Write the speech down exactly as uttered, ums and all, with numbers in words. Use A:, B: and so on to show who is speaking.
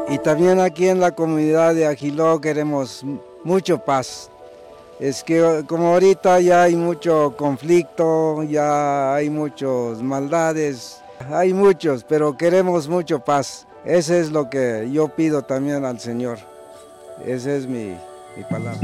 A: Y también aquí en la comunidad de Ajiló queremos mucho paz. Es que como ahorita ya hay mucho conflicto, ya hay muchas maldades, hay muchos, pero queremos mucho paz. Ese es lo que yo pido también al Señor. Esa es mi, mi palabra.